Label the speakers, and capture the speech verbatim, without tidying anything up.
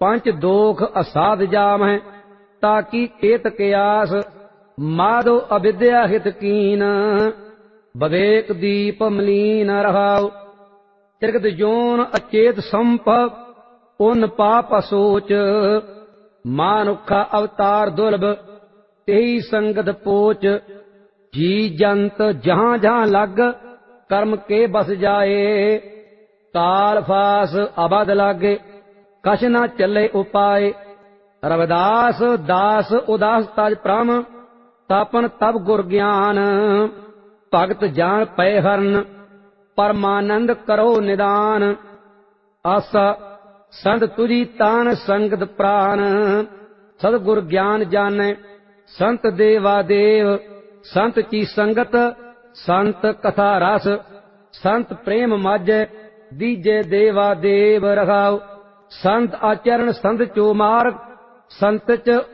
Speaker 1: पंच दोख असाध जाम है, ताकि केत कयास माधो अविद्या हित कीन। विवेक दीप मलीन रहाओ, त्रिगत जोन अचेत संप उन पाप असोच। मानुखा अवतार दुर्लभ तेई संगत पोच। जी जंत जहां जहां लग कर्म के बस जाए। काल फास अबद लागे कछ न चले उपाय। रविदास दास उदास तज प्रम तापन तब गुर ज्ञान। भगत जान पै हरन परमानंद करो निदान। आसा संत तुझी तान संगत प्राण। सतगुर ज्ञान जाने संत देवा देव। संत की संगत संत कथा रस। संत प्रेम माजे दीजे देवा देव रखाओ। संत आचरण संत चो मार्ग संत च